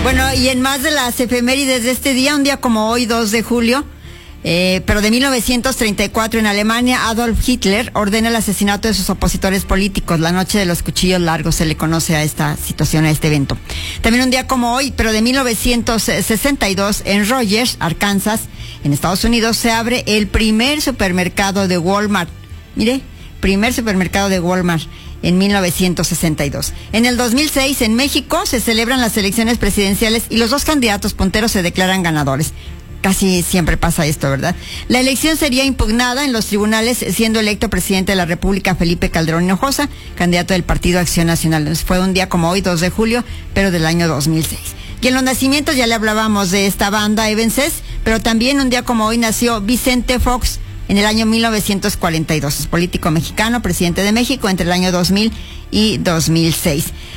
Bueno, y en más de las efemérides de este día, un día como hoy, 2 de julio, pero de 1934 en Alemania, Adolf Hitler ordena el asesinato de sus opositores políticos. La noche de los cuchillos largos se le conoce a esta situación, a este evento. También un día como hoy, pero de 1962, en Rogers, Arkansas, en Estados Unidos, se abre el primer supermercado de Walmart. Mire, primer supermercado de Walmart en 1962. En el 2006, en México, se celebran las elecciones presidenciales y los dos candidatos punteros se declaran ganadores. Casi siempre pasa esto, ¿verdad? La elección sería impugnada en los tribunales, siendo electo presidente de la República Felipe Calderón Hinojosa, candidato del Partido Acción Nacional. Entonces, fue un día como hoy, 2 de julio, pero del año 2006. Y en los nacimientos ya le hablábamos de esta banda Evanescence, pero también un día como hoy nació Vicente Fox en el año 1942. Es político mexicano, presidente de México entre el año 2000 y 2006.